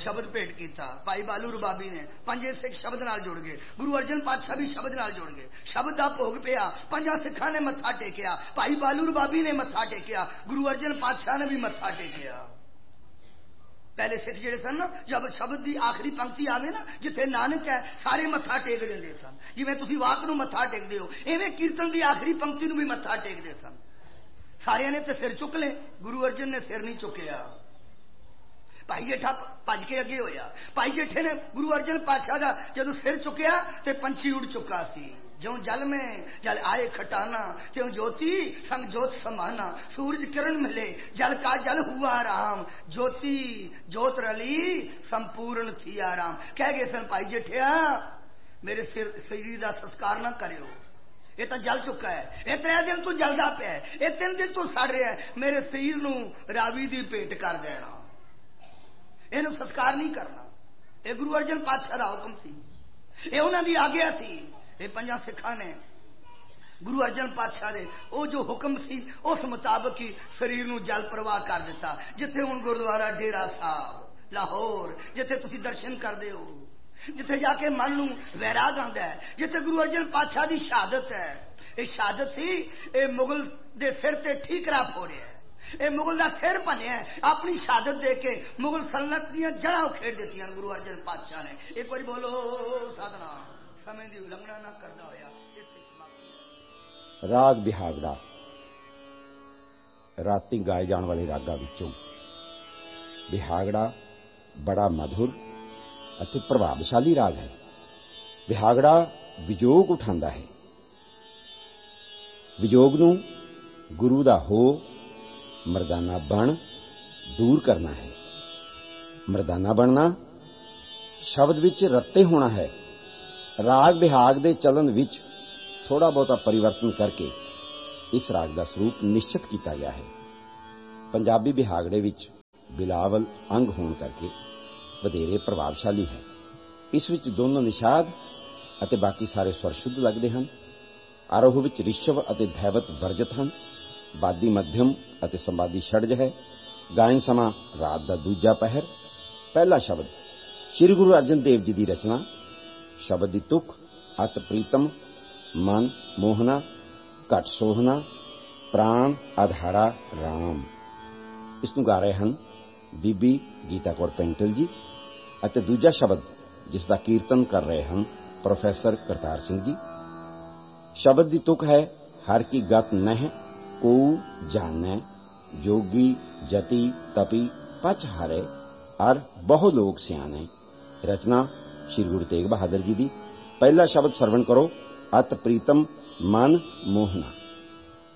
शब्द भेंट किया। भाई बालू रबाबी ने पंजे सिख शब्द नाल जुड़ गए, गुरु अर्जन पातशाह भी शब्द नाल जुड़ गए, शब्द का भोग पिया, पंजा सिखा ने मत्था टेकिया, भाई बालू रबाबी ने मत्था टेकिया, गुरु अर्जन पातशाह ने भी मत्था टेकिया। पहले सिख जेड़े सन ना, जब शब्द की आखिरी पंक्ति आवे ना, जिथे नानक है सारे मत्था टेक देंदे सन। जिवें तुसीं वाक नूं मत्था टेकदे हो, इवें कीर्तन की आखिरी पंक्ति नूं भी मत्था टेकदे सन। सारिਆਂ ने तो सिर चुक ले, गुरु अर्जन ने सिर नहीं चुकया। भाई जेठा भज के अगे होया, भाई जेठे ने गुरु अर्जन पातशाह का जदों सिर चुकया तो पंछी उड़ चुका सी। ज्यों जल में जल आए खटाना, त्यों ज्योति संग ज्योत समाना, सूरज किरण मिले जल का जल हुआ राम, ज्योति ज्योत रली संपूर्ण थी आराम। कह गए सन भाई जेठिया मेरे शरीर का संस्कार ना करियो, ये तो जल चुका है, ये 3 दिन तो जलदा पिया है, ये 3 दिन तो सड़ रहा है, मेरे शरीर नूं रावी दी भेंट कर देना, इहनूं संस्कार नहीं करना। ये गुरु अर्जन पातशाह का हुक्म सी, ये उन्हां दी आग्या सी। ये 5 सिखां ने गुरु अर्जन पातशाह दे वो जो हुक्म सी उस मुताबिक ही शरीर नूं जल प्रवाह कर दिता। जिथे हुण गुरुद्वारा डेरा साहब लाहौर, जिथे तुसीं दर्शन करदे हो, जिथे जाके मन नूं वैराग आंदा है, जिथे गुरु अर्जन पातशाह की शहादत है, ये शहादत सी ये मुगल दे सिर ते ठीकरा फोड़िया, ये मुगल का सिर भनिया, अपनी शहादत दे के मुगल सल्तनत दी जड़ा उखेड़ दित्तियां गुरु अर्जन पातशाह ने। एक बार बोलो साधना, समय की उल्लंघना ना करदा होया। राग बिहागड़ा राती गाए जाने वाले रागां विचों बिहागड़ा बड़ा मधुर अति प्रभावशाली राग है। बिहागड़ा विजोग उठांदा है, विजोग नूं गुरु दा हो मरदाना बन दूर करना है। मरदाना बनना शब्द विच रत्ते होना है। राग बिहाग दे चलन विच थोड़ा बहुता परिवर्तन करके इस राग का स्वरूप निश्चित किया गया है। पंजाबी बिहागड़े विच बिलावल अंग होने करके वधेरे प्रभावशाली है। इस विच दोनों निषाद अते बाकी सारे स्वर शुद्ध लगते हैं। आरोह विच ऋषभ अते धैवत वर्जित हैं। बादी मध्यम अते संवादी षडज है। गायन समा रात का दूजा पहर। पहला शब्द श्री गुरु अर्जन देव जी की रचना। शब्द की तुक अत प्रीतम मन मोहना घट सोहना प्राण आधारा राम। इसनूं गा रहे हैं बीबी गीता कौर पेंटल जी अते दूजा शब्द जिसका कीर्तन कर रहे हैं प्रोफैसर करतार सिंह जी। शब्द की तुक है हर की गत नह को जानै जोगी जति तपी पच हारे अर बहु लोग सियाने। रचना श्री गुरु तेग बहादुर जी की। पहला शब्द सरवण करो अत प्रीतम मन मोहना।